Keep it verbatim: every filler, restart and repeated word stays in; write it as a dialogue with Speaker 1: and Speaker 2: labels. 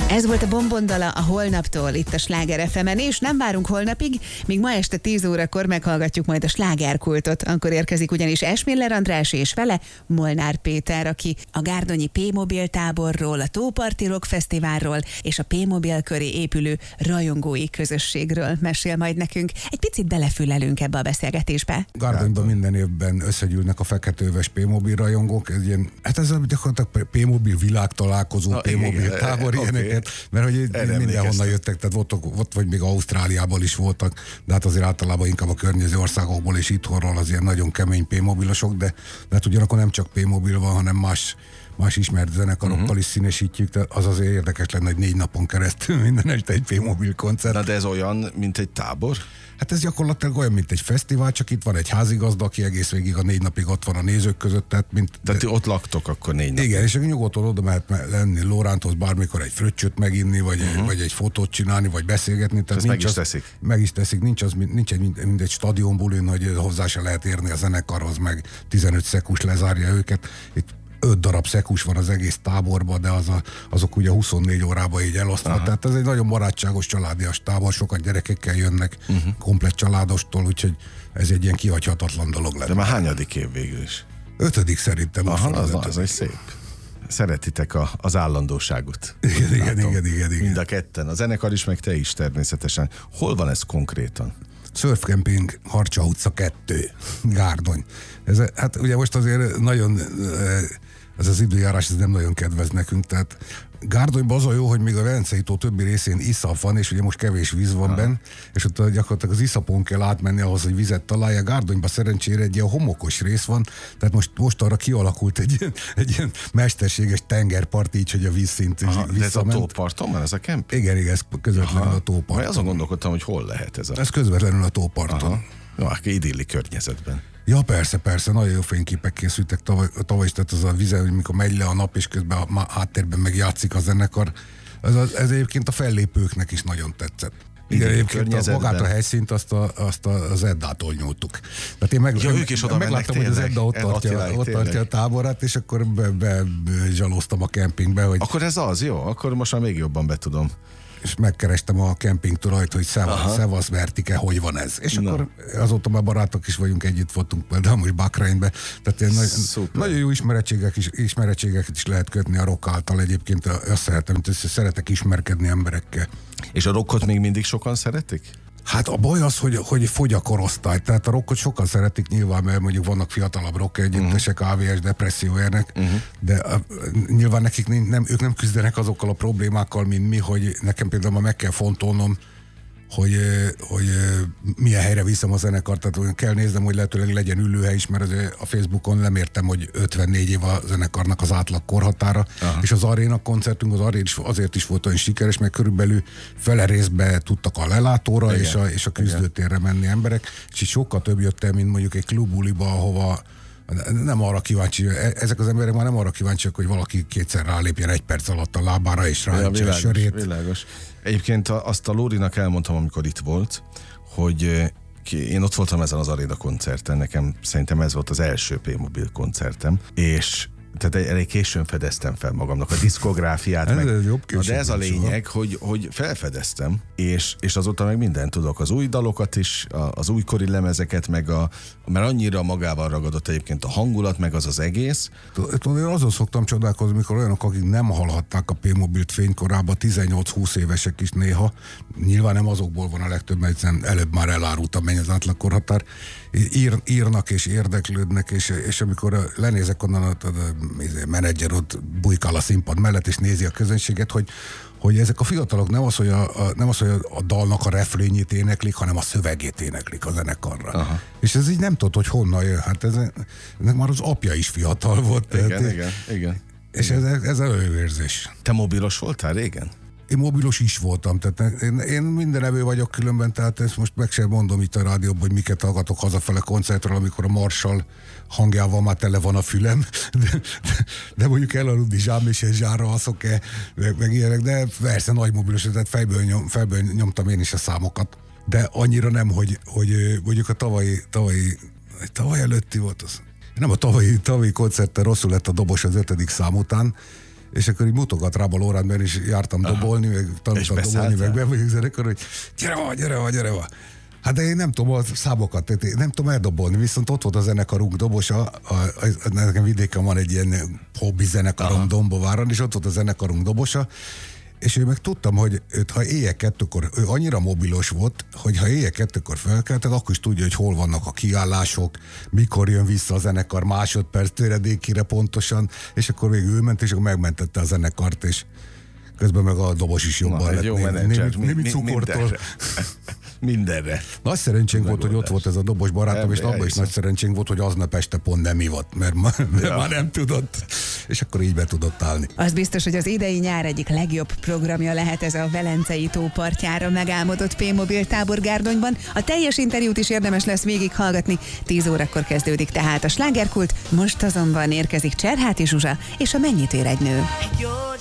Speaker 1: Ez volt a Bombondala a holnaptól itt a Sláger ef emen, és nem várunk holnapig, míg ma este tíz órakor meghallgatjuk majd a slágerkultot. Akkor érkezik ugyanis Esmiller András és vele Molnár Péter, aki a gárdonyi P-mobil táborról, a Tóparti Rock Fesztiválról és a P-mobil köré épülő rajongói közösségről mesél majd nekünk. Egy picit belefülelünk ebbe a beszélgetésbe.
Speaker 2: Gárdonyban minden évben összegyűlnek a feketőves P-mobil rajongók, ez ilyen, hát ez gyakorlatilag P-mobil világtalálkozó,
Speaker 3: Na,
Speaker 2: P-mobil
Speaker 3: igen,
Speaker 2: tábor,
Speaker 3: okay.
Speaker 2: ilyeneket. Mert hogy mindenhonnan jöttek, tehát ott, ott vagy még Ausztráliából is voltak, de hát azért általában inkább a környező országokból és itthonról az ilyen nagyon kemény P-mobilosok, de, de hát ugyanakkor nem csak P-mobil van, hanem más más ismert zenekarokkal uh-huh. is színesítjük, tehát az azért érdekes lenne, hogy négy napon keresztül minden este egy P-mobil koncert.
Speaker 3: Na de ez olyan, mint egy tábor?
Speaker 2: Hát ez gyakorlatilag olyan, mint egy fesztivál, csak itt van egy házigazda, aki egész végig a négy napig ott van a nézők között. Tehát, mint,
Speaker 3: tehát de... ott laktok akkor négy napig.
Speaker 2: Igen, és nyugodtan oda mehet lenni Lóránthoz bármikor egy fröccsöt meginni, vagy, uh-huh. vagy egy fotót csinálni, vagy beszélgetni. Tehát
Speaker 3: meg is
Speaker 2: az,
Speaker 3: teszik.
Speaker 2: Meg is teszik, nincs, az, nincs egy, mint, mint egy stadionbulin, hogy hozzá se lehet érni a zenekarhoz, meg tizenöt szekus lezárja őket. Itt öt darab szekus van az egész táborban, de az a, azok ugye huszonnégy órában így elosztva. Aha. Tehát ez egy nagyon barátságos, családias tábor, sokan gyerekekkel jönnek, uh-huh. komplett családostól, úgyhogy ez egy ilyen kihagyhatatlan dolog lett.
Speaker 3: De már hányadik év végül is?
Speaker 2: Ötödik szerintem.
Speaker 3: Aha, az, az, az egy szép. Szeretitek a, az állandóságot.
Speaker 2: Igen, igen, igen, igen, igen.
Speaker 3: Mind a ketten. A zenekar is, meg te is természetesen. Hol van ez konkrétan?
Speaker 2: Surfcamping, Harcsa utca kettő, Gárdony. Ez, hát ugye most azért nagyon, ez az időjárás ez nem nagyon kedvez nekünk, tehát Gárdonyban az a jó, hogy még a Velencei tó többi részén iszap van, és ugye most kevés víz van benne, és ott gyakorlatilag az iszapon kell átmenni ahhoz, hogy vizet találja. Gárdonyban szerencsére egy ilyen homokos rész van, tehát most, most arra kialakult egy ilyen, egy ilyen mesterséges tengerpart, így, hogy a vízszint is visszament.
Speaker 3: De ez a tóparton van ez a kemp?
Speaker 2: Igen, igen, ez közvetlenül Aha. a tóparton.
Speaker 3: Majd azon gondolkodtam, hogy hol lehet ez a...
Speaker 2: Ez közvetlenül a tóparton.
Speaker 3: Jó, akkor idilli környezetben.
Speaker 2: Ja, persze, persze, nagyon jó fényképek készültek tavaly, tavaly is, tehát az a vize, hogy mikor megy le a nap, és közben a háttérben meg játszik a zenekar. Ez, az, ez egyébként a fellépőknek is nagyon tetszett. Igen, egyébként a, magát a helyszínt azt, a, azt a, az Eddától nyúltuk. Tehát én meg,
Speaker 3: ja, ők is oda
Speaker 2: megláttam,
Speaker 3: mennek,
Speaker 2: hogy az Edda ott tartja, ott tartja a táborát, és akkor bezsalóztam be, be a kempingbe. Hogy
Speaker 3: akkor ez az, jó? Akkor most már még jobban betudom.
Speaker 2: És megkerestem a kempingtulajt, hogy Szevasz Vertike, hogy van ez. És Na. akkor azóta már barátok is vagyunk, együtt voltunk például most Bakránybe. Tehát nagy, nagyon jó ismerettségek is, ismerettségeket is lehet kötni a rock által. Egyébként azt szeretem, hogy szeretek ismerkedni emberekkel.
Speaker 3: És a rockot még mindig sokan szeretik?
Speaker 2: Hát a baj az, hogy, hogy fogy a korosztály. Tehát a rockot sokan szeretik nyilván, mert mondjuk vannak fiatalabb rock együttesek, uh-huh. á vé es, depresszióérnek, uh-huh. de uh, nyilván nekik nem, ők nem küzdenek azokkal a problémákkal, mint mi, hogy nekem például ma meg kell fontolnom, hogy, hogy milyen helyre viszem a zenekart, tehát kell néznem, hogy lehetőleg legyen ülőhely is, mert a Facebookon nem értem, hogy ötvennégy év a zenekarnak az átlag korhatára, Aha. és az aréna koncertünk az aréna is, azért is volt olyan sikeres, mert körülbelül fele részbe tudtak a lelátóra és a, és a küzdőtérre menni emberek, és így sokkal több jött el, mint mondjuk egy klubuliba, ahova nem arra kíváncsi, ezek az emberek már nem arra kíváncsiak, hogy valaki kétszer rálépjen egy perc alatt a lábára, és rántja ja, a sörét.
Speaker 3: Világos. Egyébként azt a Lórinak elmondtam, amikor itt volt, hogy én ott voltam ezen az aréna koncerten, nekem szerintem ez volt az első P-mobil koncertem, és tehát elég későn fedeztem fel magamnak a diszkográfiát, meg,
Speaker 2: ez jobb
Speaker 3: de ez a lényeg, hogy, hogy felfedeztem, és, és azóta meg mindent tudok, az új dalokat is, az újkori lemezeket, meg a, mert annyira magával ragadott egyébként a hangulat, meg az az egész.
Speaker 2: Tudod, én azon szoktam csodálkozni, mikor olyanok, akik nem hallhatták a P-mobilt fénykorában, tizennyolc-húsz évesek is néha, nyilván nem azokból van a legtöbb, mert előbb már elárultam, mennyi az átlagkorhatár, ír, írnak és érdeklődnek, és, és amikor lenézek onnan a, a, a menedzser ott bujkál a színpad mellett, és nézi a közönséget, hogy, hogy ezek a fiatalok nem az, hogy a, a, nem az, hogy a dalnak a refrényét éneklik, hanem a szövegét éneklik a zenekarra. Aha. És ez így nem tudod, hogy honnan jön. Hát ez, ennek már az apja is fiatal volt.
Speaker 3: Igen,
Speaker 2: tehát,
Speaker 3: igen, igen.
Speaker 2: És
Speaker 3: igen.
Speaker 2: ez, ez előérzés.
Speaker 3: Te mobilos voltál régen?
Speaker 2: Én mobilos is voltam, tehát én, én minden evő vagyok különben, tehát ezt most meg sem mondom itt a rádióban, hogy miket hallgatok hazafele koncertről, amikor a Marshall hangjával már tele van a fülem, de, de, de mondjuk elaludni zsám és zsárra haszok-e, meg, meg ilyenek, de persze nagy mobilos, tehát fejből, nyom, fejből nyomtam én is a számokat, de annyira nem, hogy, hogy mondjuk a tavalyi, tavalyi, tavaly előtti volt az. Nem a tavalyi, tavalyi koncerten rosszul lett a dobos az ötödik szám után, és akkor így mutogat rá a lórán, mert is jártam Aha. dobolni, meg tanultam dobolni, meg bemegyek zenekar, hogy gyere va, gyere va, gyere va. Hát de én nem tudom a számokat, tehát nem tudom eldobolni, viszont ott volt a zenekarunk dobosa, a, a, a, nekem vidéken van egy ilyen hobbi zenekarom Aha. Dombováron, és ott volt a zenekarunk dobosa, és én meg tudtam, hogy őt, ha éjjel kettőkor, ő annyira mobilos volt, hogy ha éjjel kettőkor felkelted, akkor is tudja, hogy hol vannak a kiállások, mikor jön vissza a zenekar másodperc töredékére pontosan, és akkor végül ő ment, és akkor megmentette a zenekart, és közben meg a dobos is jobban
Speaker 3: Na,
Speaker 2: lett.
Speaker 3: Jó menedzser,
Speaker 2: némi, némi cukortól.
Speaker 3: Mindenre.
Speaker 2: Nagy szerencsénk volt, hogy ott volt ez a dobos barátom, és abban is nagy szerencsénk volt, hogy aznap este pont nem ivott, mert, ma, mert ja. már nem tudott, és akkor így be tudott állni.
Speaker 1: Az biztos, hogy az idei nyár egyik legjobb programja lehet ez a Velencei tó partjára megálmodott P-mobil tábor Gárdonyban. A teljes interjút is érdemes lesz végighallgatni. tíz órakor kezdődik tehát a slágerkult, most azonban érkezik Cserháti Zsuzsa és a Mennyit ér egy nő.